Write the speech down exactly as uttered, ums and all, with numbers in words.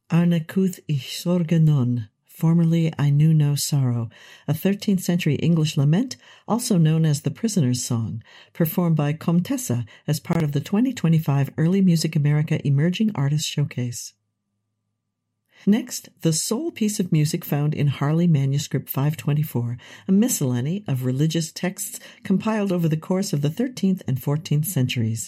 Arnacuth ich Sorge non, formerly I Knew No Sorrow, a thirteenth century English lament, also known as the Prisoner's Song, performed by Comtessa as part of the twenty twenty-five Early Music America Emerging Artists Showcase. Next, the sole piece of music found in Harley Manuscript five twenty-four, a miscellany of religious texts compiled over the course of the thirteenth and fourteenth centuries.